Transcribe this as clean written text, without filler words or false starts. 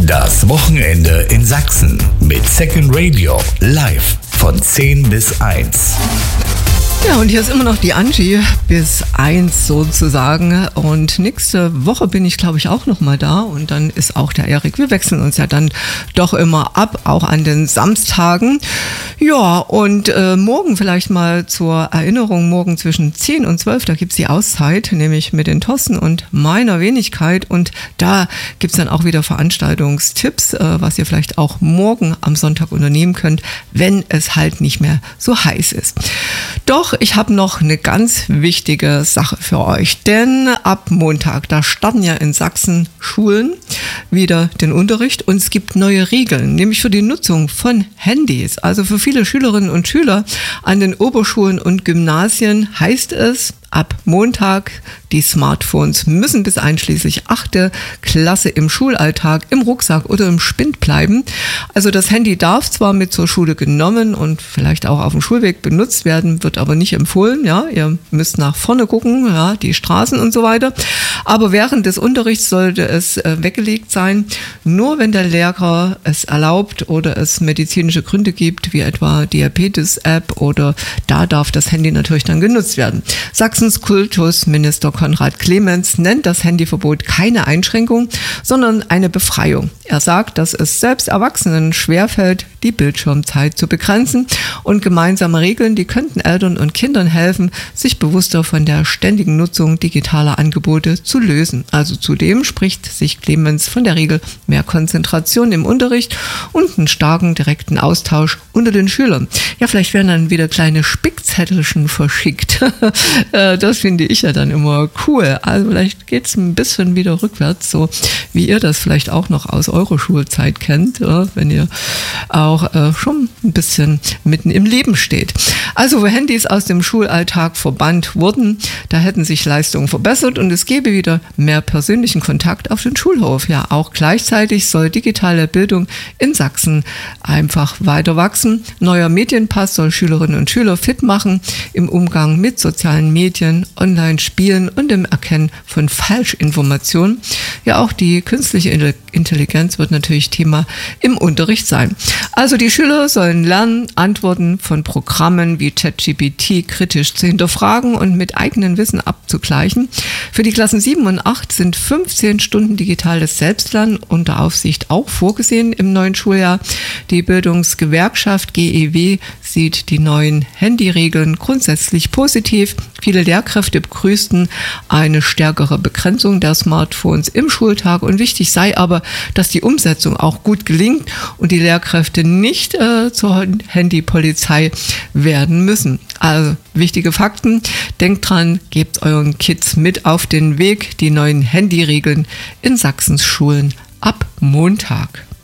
Das Wochenende in Sachsen mit Second Radio live von 10 bis 1. Ja, und hier ist immer noch die Angie bis 1 sozusagen. Und nächste Woche bin ich, glaube ich, auch nochmal da. Und dann ist auch der Erik. Wir wechseln uns ja dann doch immer ab, auch an den Samstagen. Ja, und morgen vielleicht mal zur Erinnerung, morgen zwischen 10 und 12, da gibt's die Auszeit, nämlich mit den Thorsten und meiner Wenigkeit. Und da gibt's dann auch wieder Veranstaltungstipps, was ihr vielleicht auch morgen am Sonntag unternehmen könnt, wenn es halt nicht mehr so heiß ist. Doch ich habe noch eine ganz wichtige Sache für euch, denn ab Montag, da starten ja in Sachsen Schulen wieder den Unterricht und es gibt neue Regeln, nämlich für die Nutzung von Handys. Also für viele Schülerinnen und Schüler an den Oberschulen und Gymnasien heißt es, ab Montag, die Smartphones müssen bis einschließlich 8. Klasse im Schulalltag, im Rucksack oder im Spind bleiben. Also das Handy darf zwar mit zur Schule genommen und vielleicht auch auf dem Schulweg benutzt werden, wird aber nicht empfohlen. Ja, ihr müsst nach vorne gucken, ja, die Straßen und so weiter. Aber während des Unterrichts sollte es weggelegt sein, nur wenn der Lehrer es erlaubt oder es medizinische Gründe gibt, wie etwa Diabetes-App, oder da darf das Handy natürlich dann genutzt werden. Sachsens Kultusminister Konrad Clemens nennt das Handyverbot keine Einschränkung, sondern eine Befreiung. Er sagt, dass es selbst Erwachsenen schwerfällt, die Bildschirmzeit zu begrenzen, und gemeinsame Regeln, die könnten Eltern und Kindern helfen, sich bewusster von der ständigen Nutzung digitaler Angebote zu lösen. Also zudem spricht sich Clemens von der Regel mehr Konzentration im Unterricht und einen starken direkten Austausch unter den Schülern. Ja, vielleicht werden dann wieder kleine Spickzettelchen verschickt. Das finde ich ja dann immer cool. Also vielleicht geht es ein bisschen wieder rückwärts, so wie ihr das vielleicht auch noch aus eurer Schulzeit kennt, wenn ihr auch schon ein bisschen mitten im Leben steht. Also wo Handys aus dem Schulalltag verbannt wurden, da hätten sich Leistungen verbessert und es gäbe wieder mehr persönlichen Kontakt auf den Schulhof. Ja, auch gleichzeitig soll digitale Bildung in Sachsen einfach weiter wachsen. Neuer Medienpass soll Schülerinnen und Schüler fit machen im Umgang mit sozialen Medien, Online-Spielen und im Erkennen von Falschinformationen. Ja, auch die künstliche Intelligenz wird natürlich Thema im Unterricht sein. Also die Schüler sollen lernen, Antworten von Programmen wie ChatGPT kritisch zu hinterfragen und mit eigenem Wissen abzugleichen. Für die Klassen 7 und 8 sind 15 Stunden digitales Selbstlernen unter Aufsicht auch vorgesehen im neuen Schuljahr. Die Bildungsgewerkschaft GEW sieht die neuen Handyregeln grundsätzlich positiv. Viele Lehrkräfte begrüßten eine stärkere Begrenzung der Smartphones im Schultag, und wichtig sei aber, dass die Umsetzung auch gut gelingt und die Lehrkräfte nicht zur Handypolizei werden müssen. Also wichtige Fakten, denkt dran, gebt euren Kids mit auf den Weg, die neuen Handyregeln in Sachsens Schulen ab Montag.